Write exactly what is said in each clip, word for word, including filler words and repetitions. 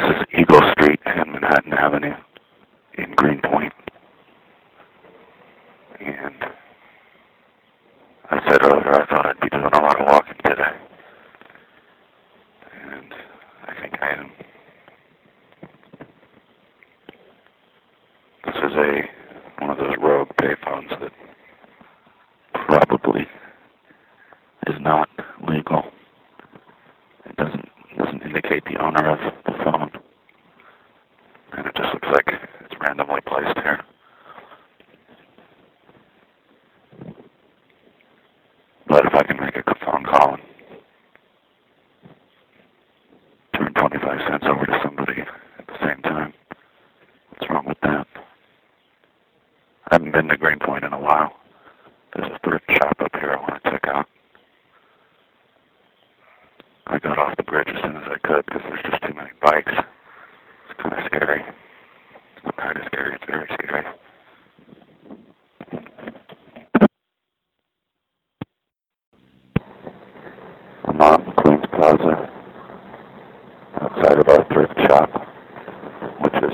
This is Eagle Street and Manhattan Avenue in Greenpoint. And I said earlier I thought I'd be doing a lot of walking today. And I think I am. This is a one of those rogue payphones that probably is not legal. It doesn't doesn't indicate the owner of the phone. And it just looks like it's randomly placed here. But if I can make a phone call and turn twenty-five cents over to somebody at the same time, what's wrong with that? I haven't been to Greenpoint in a while. There's a thrift shop up here I want to check out. I got off the bridge as soon as I could because there's just too many bikes. It's kind of scary. It's not kind of scary, it's very scary. I'm on Queens Plaza, outside of our thrift shop, which is,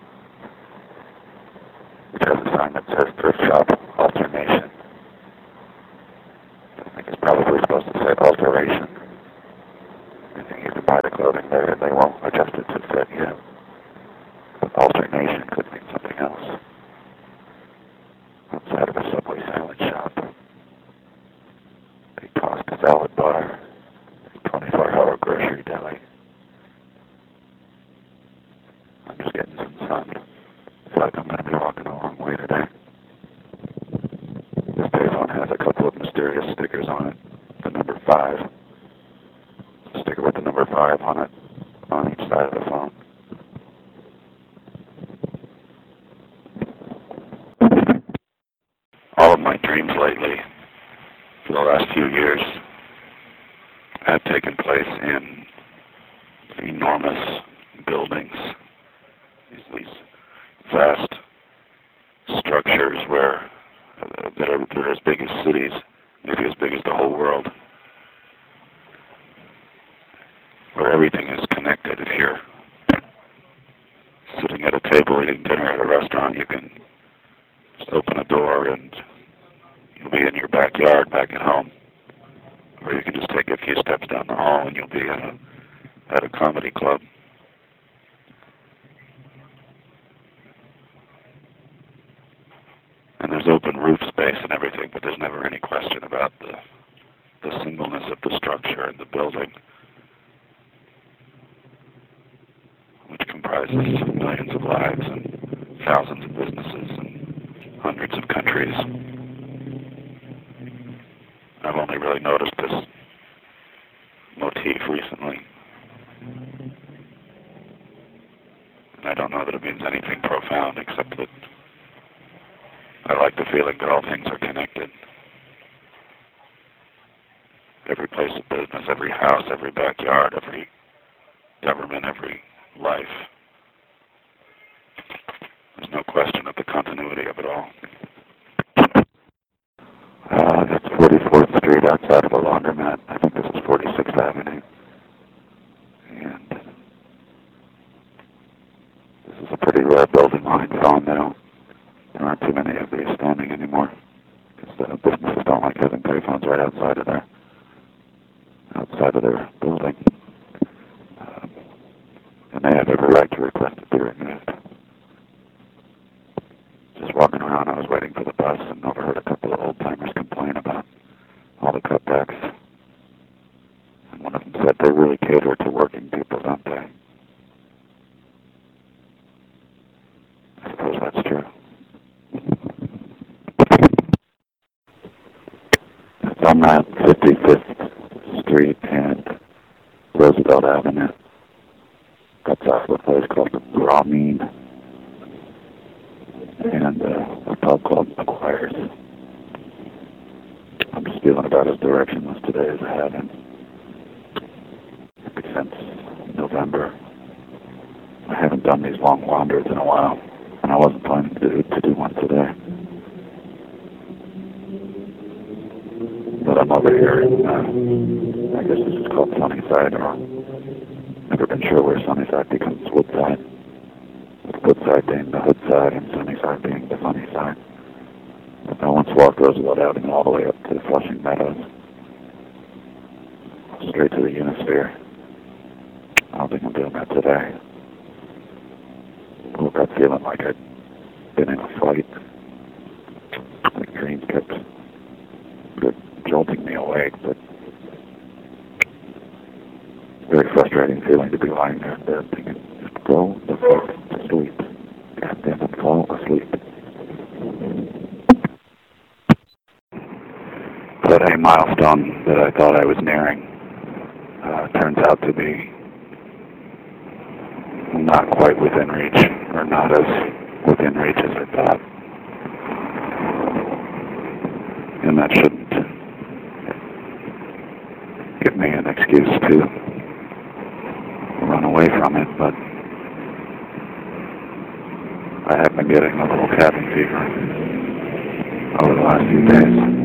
which has a sign that says Thrift Shop Alternation. I think it's probably supposed to say Alteration. I think you can buy the clothing there and they won't adjust it to fit you. But alternation could mean something else. Outside of a Subway salad shop, a tossed salad bar, a twenty-four hour grocery deli. I'm just getting some sun. I feel like I'm going to be walking a long way today. This payphone has a couple of mysterious stickers on it. The number five. A sticker with the number five on it, on each side of the phone. All of my dreams lately, for the last few years, have taken place in enormous buildings. These, these vast structures where uh, that, are, that are as big as cities, maybe as big as the whole world, where everything is connected. If you're sitting at a table eating dinner at a restaurant, you can just open a door and you'll be in your backyard back at home. Or you can just take a few steps down the hall and you'll be at a, at a comedy club. And there's open roof space and everything, but there's never any question about the, the singleness of the structure and the building, which comprises millions of lives and thousands of businesses and hundreds of countries. I've only really noticed this motif recently. And I don't know that it means anything profound except that I like the feeling that all things are connected. Every place of business, every house, every backyard, every government, every life. There's no question of the continuity of it all. Uh, that's forty-fourth Street outside of a laundromat. I think this is forty-sixth Avenue. And this is a pretty rare building line phone now. There aren't too many of these standing anymore because the businesses don't like having payphones right outside of their outside of their building. Um, and they have every right to request it be removed. Just walking around, I was waiting for the bus and overheard a couple of old-timers complain about all the cutbacks. And one of them said they really cater to working people, don't they? I suppose that's true. It's on that fifty-fifth Street and Roosevelt Avenue. That's off a place called Ramin. And uh, a pub called McGuire's. I'm just feeling about as directionless today as I have been since November. I haven't done these long wanders in a while, and I wasn't planning to do, to do one today. But I'm over here in, uh, I guess this is called Sunnyside or Never been sure where Sunnyside becomes Woodside, with Woodside being the hood side and Sunnyside being the funny side. But I once walked Roosevelt Avenue all the way up to the Flushing Meadows, straight to the Unisphere. I don't think I'm doing that today. I woke up feeling like I'd been in a fight. The dreams kept jolting me awake, but very frustrating feeling to be lying there in bed thinking, just go the fuck to sleep. God damn it, fall asleep. But a milestone that I thought I was nearing uh, turns out to be not quite within reach, or not as within reach as I thought. And that shouldn't give me an excuse to run away from it, but I have been getting a little cabin fever over the last few days.